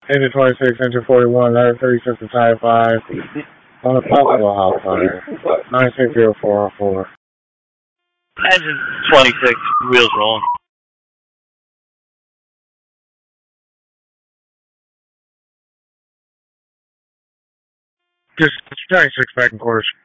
Engine 26, engine 41, ladder 36 to type 5, on the possible house fire. 960404. Engine 26, wheels rolling. Just 96 back in quarters.